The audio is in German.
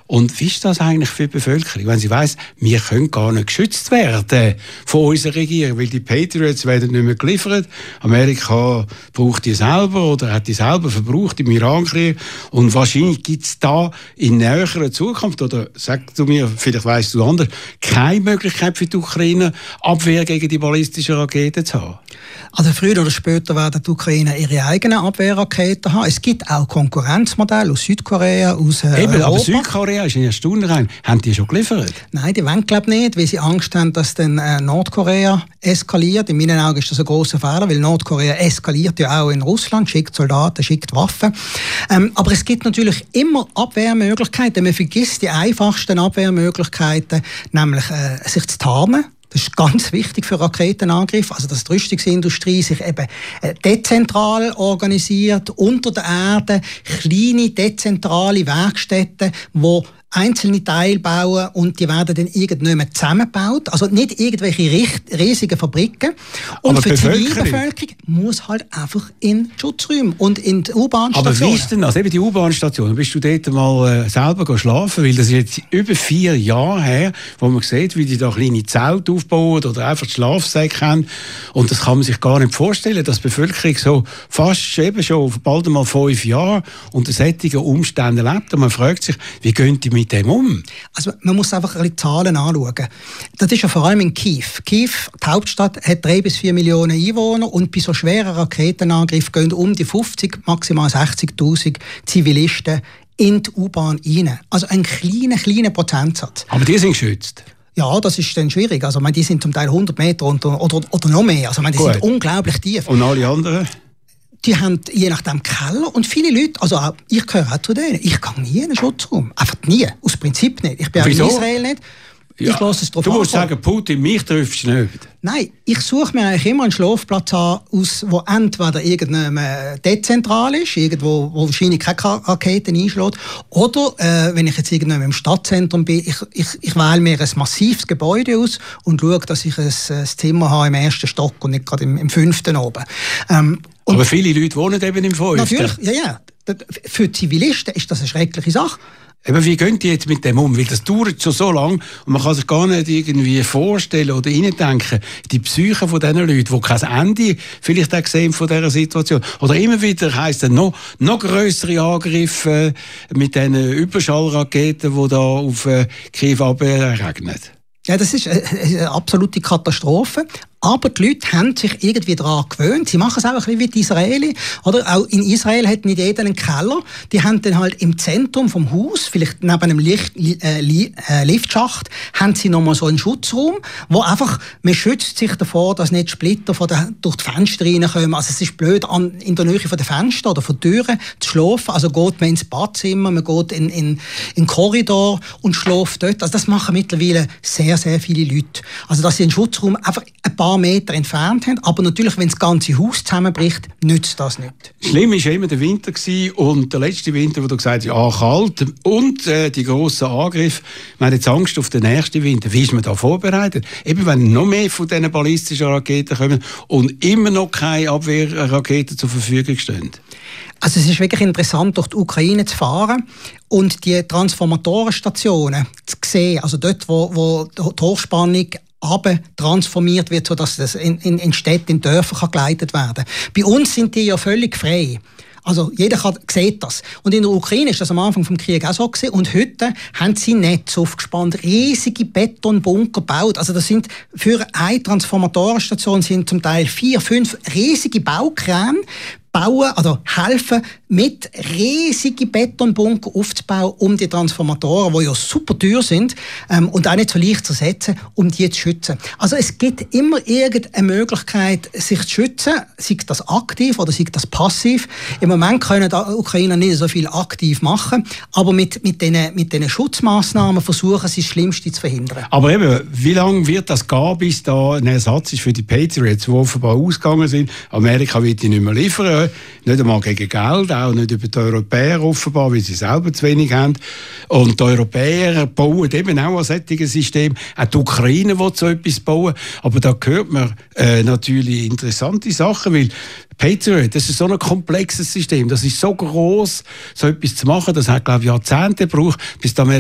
Und wie ist das eigentlich für die Bevölkerung, wenn sie weiss, wir können gar nicht geschützt werden von unserer Regierung, weil die Patriots werden nicht mehr geliefert. Amerika braucht die selber oder hat die selber verbraucht im Irankrieg. Und wahrscheinlich gibt es da in näherer Zukunft, oder sag du mir, vielleicht weißt du anders, keine Möglichkeit für die Ukraine, Abwehr gegen die ballistischen Raketen zu haben. Also früher oder später werden die Ukrainer ihre eigenen Abwehrraketen haben. Es gibt auch Konkurrenzmodelle aus Südkorea, aus Europa. Aber Südkorea ist in Erstaunlich. Haben die schon geliefert? Nein, die wollen glaube ich nicht, weil sie Angst haben, dass dann Nordkorea eskaliert. In meinen Augen ist das ein grosser Fehler, weil Nordkorea eskaliert ja auch in Russland, schickt Soldaten, schickt Waffen. Aber es gibt natürlich immer Abwehrmöglichkeiten. Man vergisst die einfachsten Abwehrmöglichkeiten, nämlich sich zu tarnen. Das ist ganz wichtig für Raketenangriffe, also dass die Rüstungsindustrie sich eben dezentral organisiert, unter der Erde, kleine dezentrale Werkstätten, wo einzelne Teile bauen und die werden dann irgendwann zusammengebaut. Also nicht irgendwelche riesigen Fabriken. Und aber für die Zivilbevölkerung muss halt einfach in Schutzräume und in die U-Bahn-Stationen. Aber wie ist denn das? Eben die U-Bahn-Station. Bist du dort mal selber schlafen? Weil das ist jetzt über 4 Jahre her, wo man sieht, wie die da kleine Zelte aufbauen oder einfach die Schlafsäcke haben. Und das kann man sich gar nicht vorstellen, dass die Bevölkerung so fast eben schon bald einmal 5 Jahre unter solchen Umständen lebt. Und man fragt sich, wie gehen die mit dem um? Also man muss einfach ein bisschen Zahlen anschauen. Das ist ja vor allem in Kiew. Kiew, die Hauptstadt, hat 3 bis 4 Millionen Einwohner und bei so schweren Raketenangriffen gehen um die 50, maximal 60'000 Zivilisten in die U-Bahn rein. Also ein kleiner Prozentsatz. Aber die sind geschützt? Ja, das ist dann schwierig. Also, die sind zum Teil 100 Meter oder noch mehr. Also, die sind unglaublich tief. Und alle anderen? Die haben je nachdem Keller und viele Leute, also auch, ich gehöre auch zu denen, ich gehe nie in einen Schutzraum. Einfach nie, aus Prinzip nicht. Ich bin auch in Israel nicht. Ja, ich lasse es drauf an. Du musst sagen, Putin, mich triffst du nicht. Nein, ich suche mir eigentlich immer einen Schlafplatz an, wo entweder irgendein dezentral ist, irgendwo, wo wahrscheinlich keine Raketen einschlägt, oder wenn ich jetzt irgendwo im Stadtzentrum bin, ich wähle mir ein massives Gebäude aus und schaue, dass ich ein Zimmer habe im 1. Stock und nicht gerade im 5. oben. Aber viele Leute wohnen eben im 5. Natürlich, ja. Für Zivilisten ist das eine schreckliche Sache. Aber wie gehen die jetzt mit dem um? Weil das dauert schon so lange und man kann sich gar nicht irgendwie vorstellen oder reindenken, die Psyche von diesen Leuten, die kein Ende vielleicht auch sehen von dieser Situation. Oder immer wieder heisst es noch grössere Angriffe mit diesen Überschallraketen, die da auf Kiew regnen. Ja, das ist eine absolute Katastrophe. Aber die Leute haben sich irgendwie daran gewöhnt. Sie machen es auch ein bisschen wie die Israelis. Oder? Auch in Israel hat nicht jeder einen Keller. Die haben dann halt im Zentrum vom Haus, vielleicht neben einem Liftschacht, haben sie nochmal so einen Schutzraum, wo einfach, man schützt sich davor, dass nicht Splitter durch die Fenster reinkommen. Also es ist blöd, in der Nähe von den Fenstern oder von den Türen zu schlafen. Also geht man ins Badzimmer, man geht in den Korridor und schläft dort. Also das machen mittlerweile sehr, sehr viele Leute. Also dass sie einen Schutzraum einfach ein paar Meter entfernt haben, aber natürlich, wenn das ganze Haus zusammenbricht, nützt das nicht. Schlimm war immer der Winter und der letzte Winter, wo du gesagt hast, ja, kalt und die grossen Angriffe. Man hat jetzt Angst auf den nächsten Winter. Wie ist man da vorbereitet? Eben, wenn noch mehr von diesen ballistischen Raketen kommen und immer noch keine Abwehrraketen zur Verfügung stehen. Also es ist wirklich interessant, durch die Ukraine zu fahren und die Transformatorenstationen zu sehen, also dort, wo die Hochspannung transformiert wird, sodass das in Städte, in Dörfer geleitet werden kann. Bei uns sind die ja völlig frei. Also jeder sieht das. Und in der Ukraine ist das am Anfang des Krieges auch so gewesen. Und heute haben sie Netze aufgespannt, riesige Betonbunker gebaut. Also das sind für eine Transformatorenstation sind zum Teil 4, 5 riesige Baukräne bauen, also helfen, mit riesigen Betonbunker aufzubauen, um die Transformatoren, die ja super teuer sind und auch nicht so leicht zu ersetzen, um die zu schützen. Also es gibt immer irgendeine Möglichkeit, sich zu schützen, sei das aktiv oder sei das passiv. Im Moment können die Ukrainer nicht so viel aktiv machen, aber mit diesen Schutzmaßnahmen versuchen sie, das Schlimmste zu verhindern. Aber eben, wie lange wird das gehen, bis da ein Ersatz ist für die Patriots, die offenbar ausgegangen sind? Amerika wird die nicht mehr liefern. Nicht einmal gegen Geld, auch nicht über die Europäer offenbar, weil sie selber zu wenig haben. Und die Europäer bauen eben auch ein solches System. Auch die Ukraine will so etwas bauen. Aber da hört man natürlich interessante Sachen, weil Patriot, das ist so ein komplexes System, das ist so gross, so etwas zu machen, das hat, glaube ich, Jahrzehnte gebraucht, bis